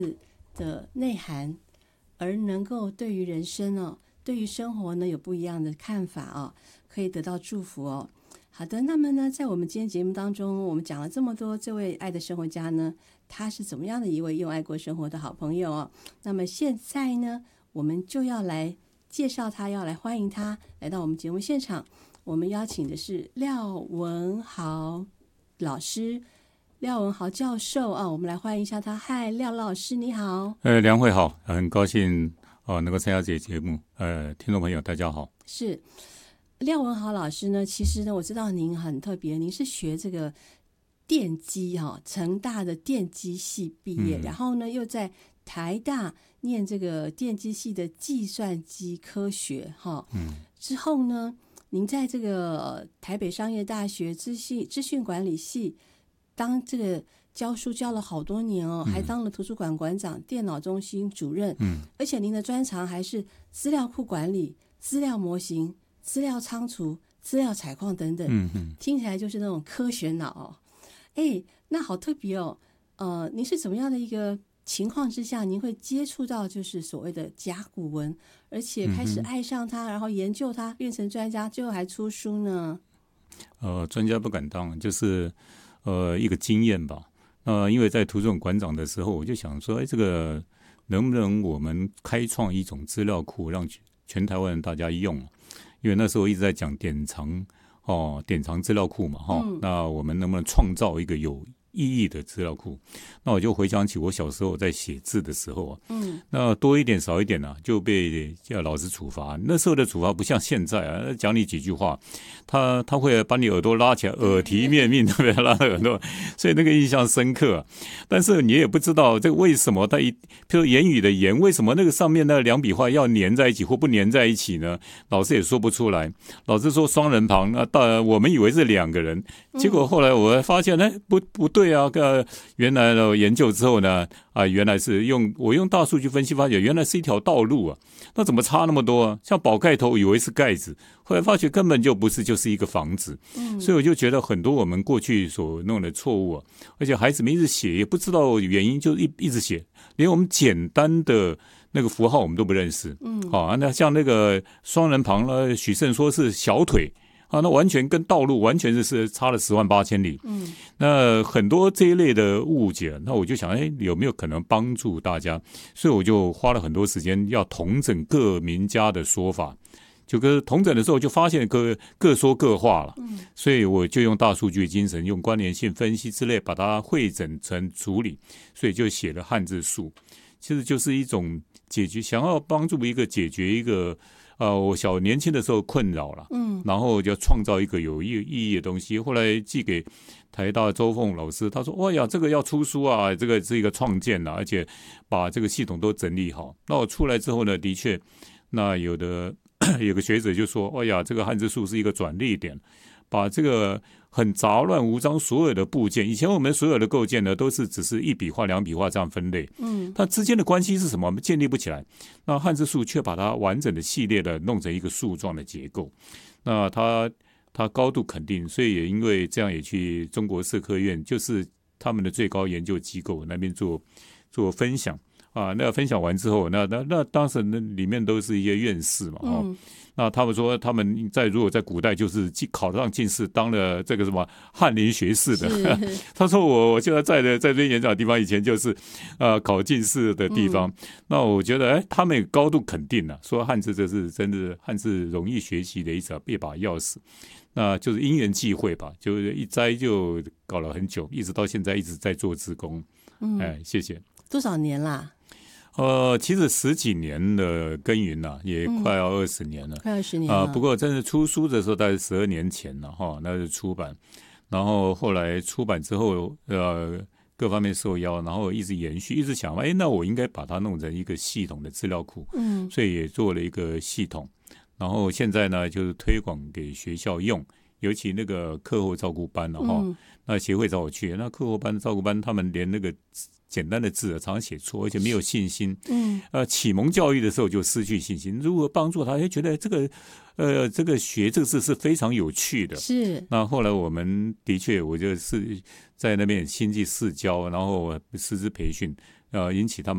的内涵，而能够对于人生对于生活呢有不一样的看法可以得到祝福好的，那么呢，在我们今天节目当中，我们讲了这么多，这位爱的生活家呢，他是怎么样的一位用爱过生活的好朋友那么现在呢，我们就要来介绍他，要来欢迎他来到我们节目现场。我们邀请的是廖文豪老师，廖文豪教授我们来欢迎一下他。嗨，廖老师你好。 梁慧好，很高兴能够参加这个节目。听众朋友大家好。 是廖文豪老师呢，其实呢，我知道您很特别，您是学这个电机成大的电机系毕业，然后呢又在台大念这个电机系的计算机科学之后呢，您在这个台北商业大学资讯管理系当这个教书教了好多年还当了图书馆馆长、电脑中心主任，而且您的专长还是资料库管理、资料模型、资料仓储、资料采矿等等，听起来就是那种科学脑那好特别您是怎么样的一个情况之下，您会接触到就是所谓的甲骨文，而且开始爱上它，然后研究它，变成专家，最后还出书呢？ 专家不敢当，就是一个经验吧。因为在图书馆馆长的时候，我就想说，这个能不能我们开创一种资料库，让全台湾人大家用？因为那时候一直在讲典藏资料库嘛那我们能不能创造一个有意义的资料库？那我就回想起我小时候在写字的时候那多一点少一点就被老师处罚。那时候的处罚不像现在讲你几句话，他会把你耳朵拉起来，耳提面命，对不对？拉耳朵，所以那个印象深刻但是你也不知道这个为什么他譬如言语的言，为什么那个上面那两笔画要粘在一起或不粘在一起呢？老师也说不出来。老师说双人旁，我们以为是两个人，结果后来我发现不对原来研究之后呢原来是我用大数据分析发觉原来是一条道路那怎么差那么多像宝盖头以为是盖子，后来发觉根本就不是，就是一个房子所以我就觉得很多我们过去所弄的错误而且孩子们一直写也不知道原因，就一直写，连我们简单的那个符号我们都不认识那像那个双人旁许慎说是小腿那完全跟道路完全是差了10万8千里那很多这一类的误解，那我就想有没有可能帮助大家？所以我就花了很多时间要统整各名家的说法，就跟统整的时候就发现各说各话了所以我就用大数据精神，用关联性分析之类把它汇整成处理，所以就写了汉字术。其实就是一种想要帮助解决一个我年轻的时候困扰了然后就创造一个有意义的东西。后来寄给台大周凤老师，他说哇呀，这个要出书这个是一个创建而且把这个系统都整理好。那我出来之后呢，的确那有个学者就说哇呀，这个汉字术是一个转捩点，把这个很杂乱无章所有的部件，以前我们所有的构件呢都是只是一笔画两笔画这样分类它之间的关系是什么我们建立不起来，那汉字术却把它完整的系列的弄成一个树状的结构。那他高度肯定，所以也因为这样也去中国社科院，就是他们的最高研究机构那边做分享那分享完之后，那当时那里面都是一些院士嘛那他们说他们如果在古代就是考上进士，当了这个什么翰林学士的他说我现在在这边演讲的地方以前就是考进士的地方那我觉得他们也高度肯定说汉字这是真的，汉字容易学习的一把钥匙。那就是因缘际会吧，就是一栽就搞了很久，一直到现在一直在做志工谢谢。 多少年啦？ 其实10几年的耕耘也快要20年了， 快20年了不过真的出书的时候大概12年前了那是出版，然后后来出版之后各方面受邀，然后一直延续，一直想那我应该把它弄成一个系统的资料库所以也做了一个系统，然后现在呢就是推广给学校用，尤其那个课后照顾班那协会找我去，那课后班照顾班他们连那个简单的字常常写错，而且没有信心启蒙教育的时候就失去信心，如果帮助他觉得这个学这个字是非常有趣的。 是。 那后来我们的确我就是在那边心技试教，然后师资培训引起他们